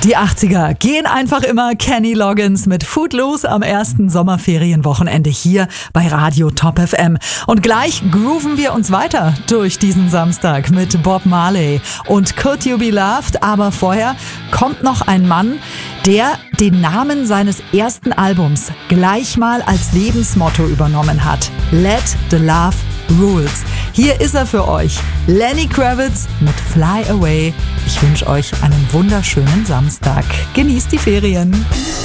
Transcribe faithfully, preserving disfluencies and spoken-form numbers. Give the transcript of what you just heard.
Die achtziger gehen einfach immer. Kenny Loggins mit Footloose am ersten Sommerferienwochenende hier bei Radio Top F M. Und gleich grooven wir uns weiter durch diesen Samstag mit Bob Marley und Could You Be Loved. Aber vorher kommt noch ein Mann, der den Namen seines ersten Albums gleich mal als Lebensmotto übernommen hat. Let the Love Rules. Hier ist er für euch. Lenny Kravitz mit Fly Away. Ich wünsche euch einen wunderschönen Samstag. Genießt die Ferien.